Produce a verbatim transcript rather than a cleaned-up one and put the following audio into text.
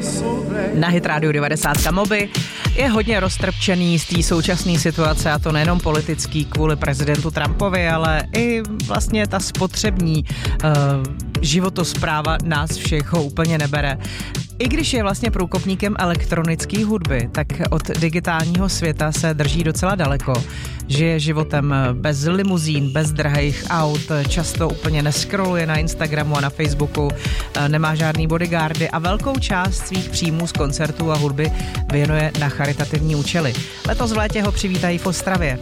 Na Hit Radio devadesát Moby je hodně roztrpčený z té současné situace, a to nejenom politický kvůli prezidentu Trumpovi, ale i vlastně ta spotřební uh, životospráva nás všech ho úplně nebere. I když je vlastně průkopníkem elektronické hudby, tak od digitálního světa se drží docela daleko. Žije životem bez limuzín, bez drahých aut, často úplně neskroluje na Instagramu a na Facebooku, nemá žádný bodyguardy a velkou část svých příjmů z koncertů a hudby věnuje na charitativní účely. Letos v létě ho přivítají v Ostravě.